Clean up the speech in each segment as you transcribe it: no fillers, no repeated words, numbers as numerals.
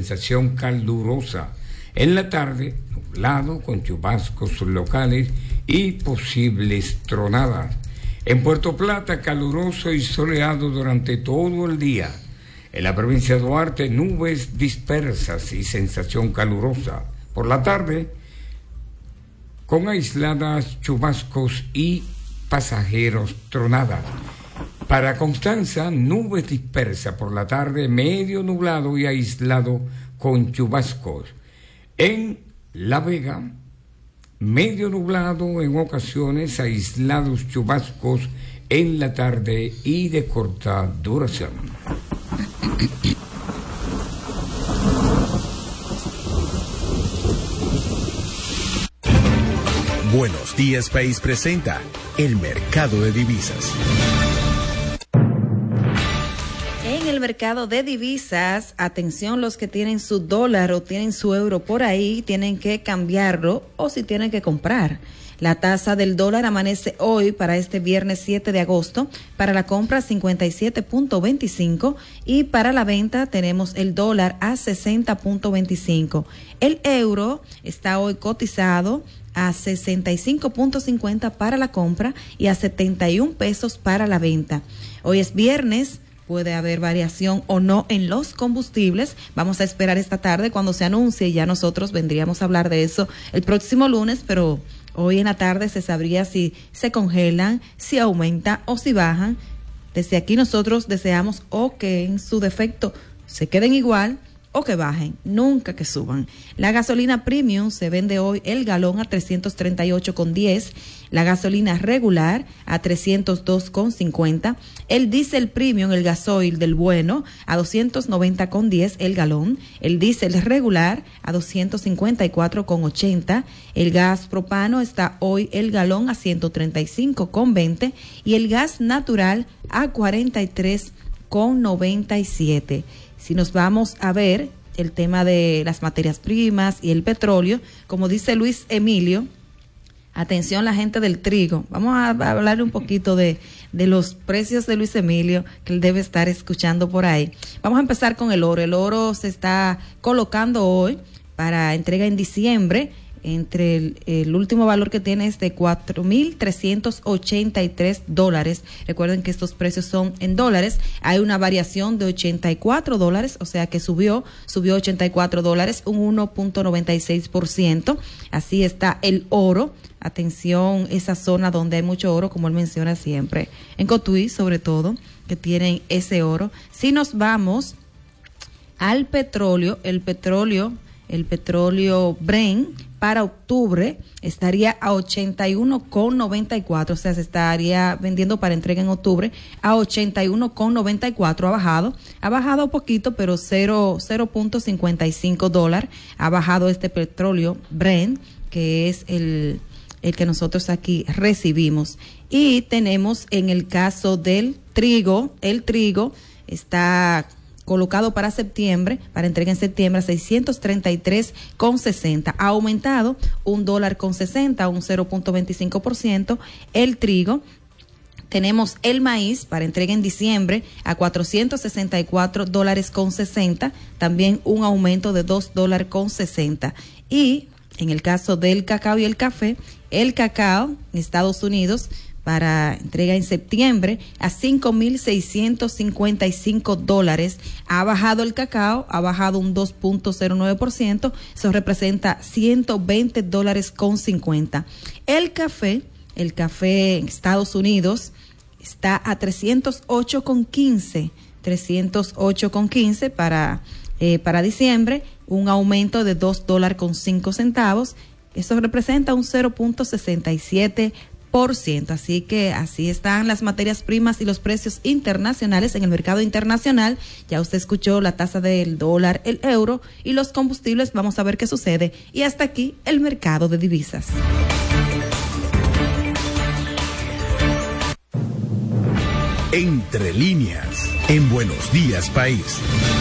sensación calurosa. En la tarde, nublado con chubascos locales y posibles tronadas. En Puerto Plata, caluroso y soleado durante todo el día. En la provincia de Duarte, nubes dispersas y sensación calurosa. Por la tarde, con aisladas chubascos y pasajeros tronadas. Para Constanza, nubes dispersas por la tarde, medio nublado y aislado con chubascos. En La Vega, medio nublado en ocasiones, aislados chubascos en la tarde y de corta duración. Buenos Días País presenta el mercado de divisas. En el mercado de divisas, atención los que tienen su dólar o tienen su euro por ahí, tienen que cambiarlo o si tienen que comprar. La tasa del dólar amanece hoy para este viernes 7 de agosto, para la compra 57.25 y para la venta tenemos el dólar a 60.25. El euro está hoy cotizado a 65.50 para la compra y a 71 pesos para la venta. Hoy es viernes. Puede haber variación o no en los combustibles. Vamos a esperar esta tarde cuando se anuncie y ya nosotros vendríamos a hablar de eso el próximo lunes, pero hoy en la tarde se sabría si se congelan, si aumenta o si bajan. Desde aquí nosotros deseamos o que en su defecto se queden igual o que bajen, nunca que suban. La gasolina premium se vende hoy el galón a 338,10, la gasolina regular a 302,50, el diésel premium, el gasoil del bueno, a 290,10 el galón, el diésel regular a 254,80, el gas propano está hoy el galón a 135,20 y el gas natural a 43,97. Si nos vamos a ver el tema de las materias primas y el petróleo, como dice Luis Emilio, atención la gente del trigo, vamos a hablar un poquito de los precios de Luis Emilio, que él debe estar escuchando por ahí. Vamos a empezar con el oro. El oro se está colocando hoy para entrega en diciembre, entre el último valor que tiene es de $4,383. Recuerden que estos precios son en dólares. Hay una variación de $84, o sea que subió $84, un 1.96%. Así está el oro. Atención, esa zona donde hay mucho oro, como él menciona siempre, en Cotuí sobre todo, que tienen ese oro. Si nos vamos al petróleo, el petróleo Brent para octubre estaría a 81,94, o sea, se estaría vendiendo para entrega en octubre a 81,94, ha bajado poquito, pero $0.55, ha bajado este petróleo Brent, que es el que nosotros aquí recibimos. Y tenemos en el caso del trigo, el trigo está colocado para septiembre, para entrega en septiembre a 633,60, ha aumentado $1.60, un 0.25%, el trigo. Tenemos el maíz para entrega en diciembre a $464,60, también un aumento de $2.60. Y en el caso del cacao y el café, el cacao en Estados Unidos para entrega en septiembre a $5,655. Ha bajado el cacao, ha bajado un 2.09%, eso representa $120,50. El café en Estados Unidos está a 308,15 para diciembre, un aumento de $2.05. Eso representa un 0.67%. Así que así están las materias primas y los precios internacionales en el mercado internacional. Ya usted escuchó la tasa del dólar, el euro y los combustibles. Vamos a ver qué sucede. Y hasta aquí el mercado de divisas. Entre líneas, en Buenos Días País.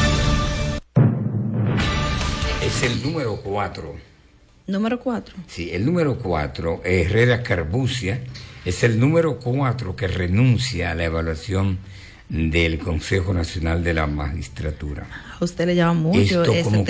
Es el número 4. Número 4. Sí, el número 4, Herrera Carbucia, es el número 4 que renuncia a la evaluación del Consejo Nacional de la Magistratura. A usted le llama mucho esto ese como